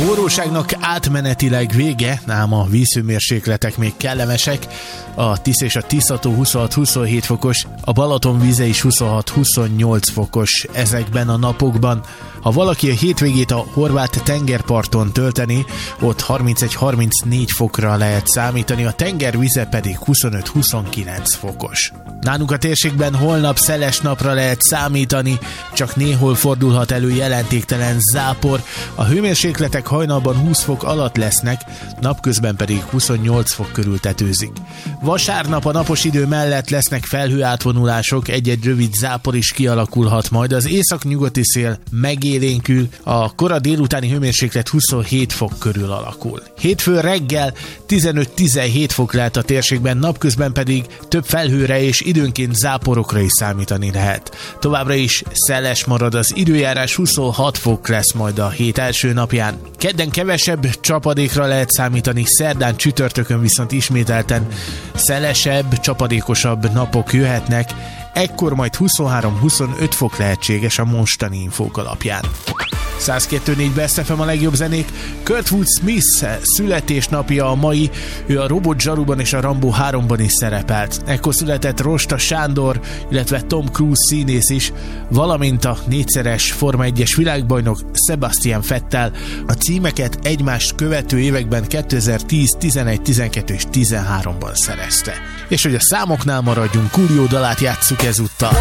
forróságnak átmenetileg vége, ám a vízhőmérsékletek még kellemesek. A Tisz és a Tiszató 26-27 fokos, a Balaton víze is 26-28 fokos ezekben a napokban. Ha valaki a hétvégét a horvát tengerparton tölteni, ott 31-34 fokra lehet számítani, a tengervize pedig 25-29 fokos. Nálunk a térségben holnap szeles napra lehet számítani, csak néhol fordulhat elő jelentéktelen zápor, a hőmérsékletek hajnalban 20 fok alatt lesznek, napközben pedig 28 fok körül tetőzik. Vasárnap a napos idő mellett lesznek felhőátvonulások, egy-egy rövid zápor is kialakulhat, majd az északnyugati szél megélénkül, a kora délutáni hőmérséklet 27 fok körül alakul. Hétfő reggel 15-17 fok lehet a térségben, napközben pedig több felhőre és időnként záporokra is számítani lehet. Továbbra is szeles marad az időjárás, 26 fok lesz majd a hét első napján. Kedden kevesebb csapadékra lehet számítani, szerdán, csütörtökön viszont ismételten szelesebb, csapadékosabb napok jöhetnek, ekkor majd 23-25 fok lehetséges a mostani infók alapján. 102.4 Best FM a legjobb zenék. Kurtwood Smith születésnapja a mai, ő a Robot Zsaruban és a Rambo 3-ban is szerepelt. Ekkor született Rosta Sándor, illetve Tom Cruise színész is, valamint a 4-szeres Forma 1-es világbajnok Sebastian Vettel. A címeket egymást követő években 2010, 11, 12 és 13-ban szerezte. És hogy a számoknál maradjunk, Coolio dalát játsszuk ezúttal.